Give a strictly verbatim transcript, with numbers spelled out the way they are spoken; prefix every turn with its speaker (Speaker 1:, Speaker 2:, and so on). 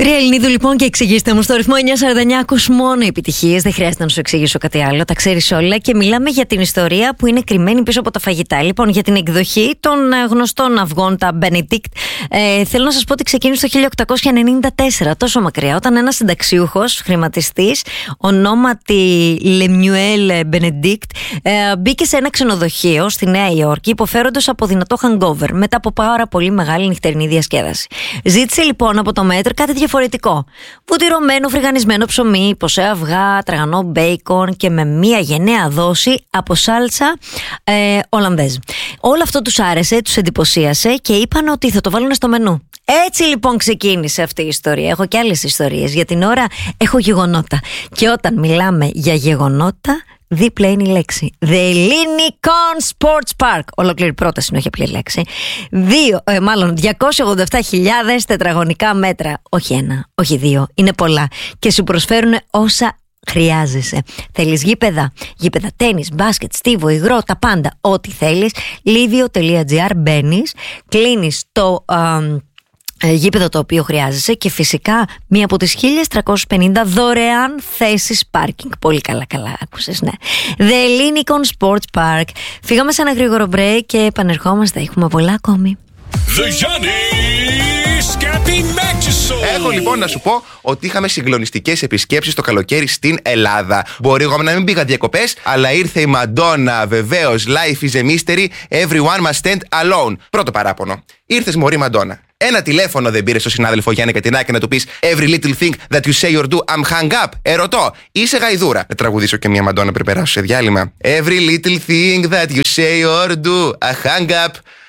Speaker 1: Τρία Ελληνίδου λοιπόν και εξηγήστε μου στο ρυθμό εννιά σαράντα εννιά. Ακούς μόνο επιτυχίες, δεν χρειάζεται να σου εξηγήσω κάτι άλλο, τα ξέρεις όλα. Και μιλάμε για την ιστορία που είναι κρυμμένη πίσω από τα φαγητά. Λοιπόν, για την εκδοχή των γνωστών αυγών, τα Benedict, ε, θέλω να σας πω ότι ξεκίνησε το χίλια οκτακόσια ενενήντα τέσσερα, τόσο μακριά, όταν ένας συνταξιούχος χρηματιστής, ονόματι Lemuel Benedict, ε, μπήκε σε ένα ξενοδοχείο στη Νέα Υόρκη, υποφέροντας από δυνατό hangover μετά από πάρα πολύ μεγάλη νυχτερινή διασκέδαση. Ζήτησε λοιπόν από το μέτρο κάτι διαφορετικό. Βουτυρωμένο, φρυγανισμένο ψωμί, ποσέ αυγά, τραγανό μπέικον και με μία γενναία δόση από σάλτσα ε, Ολλανδέζ. Όλο αυτό τους άρεσε, τους εντυπωσίασε και είπαν ότι θα το βάλουν στο μενού. Έτσι λοιπόν ξεκίνησε αυτή η ιστορία. Έχω και άλλες ιστορίες. Για την ώρα έχω γεγονότα. Και όταν μιλάμε για γεγονότα, δίπλα είναι η λέξη The Ellinikon Sports Park. Ολόκληρη πρόταση είναι, όχι απλή λέξη. Δύο, ε, μάλλον διακόσιες ογδόντα επτά χιλιάδες τετραγωνικά μέτρα. Όχι ένα, όχι δύο, είναι πολλά. Και σου προσφέρουν όσα χρειάζεσαι. Θέλεις γήπεδα, γήπεδα τένις, μπάσκετ, στίβο, υγρό, τα πάντα. Ό,τι θέλεις. Lidio τελεία τζι άρ, μπαίνεις, κλείνεις το... Α, γήπεδο το οποίο χρειάζεσαι και φυσικά μία από τις χίλια τριακόσιες πενήντα δωρεάν θέσεις πάρκινγκ. Πολύ καλά, καλά άκουσες, ναι. The Ellinikon Sports Park. Φύγαμε σε ένα γρήγορο break και επανερχόμαστε. Έχουμε πολλά ακόμη.
Speaker 2: Έχω λοιπόν να σου πω ότι είχαμε συγκλονιστικές επισκέψεις το καλοκαίρι στην Ελλάδα. Μπορεί εγώ να μην πήγα διακοπές, αλλά ήρθε η Μαντόνα, βεβαίως. Life is a mystery, everyone must stand alone. Πρώτο παράπονο. Ήρθες μωρή Μαντόνα. Ένα τηλέφωνο δεν πήρε στον συνάδελφο Γιάννη Κατινάκη να του πεις Every little thing that you say or do, I'm hung up. Ερωτώ, είσαι γαϊδούρα. Να τραγουδήσω και μια Μαντόνα πριν περάσω σε διάλειμμα. Every little thing that you say or do, I hung up.